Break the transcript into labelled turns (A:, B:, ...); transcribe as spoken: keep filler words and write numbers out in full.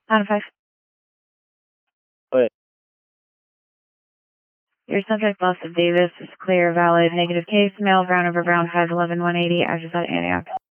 A: Out of five.
B: Wait.
A: Your subject, Bus of Davis, is clear, valid, negative case, male, brown over brown, five eleven, one eighty, address at Antioch.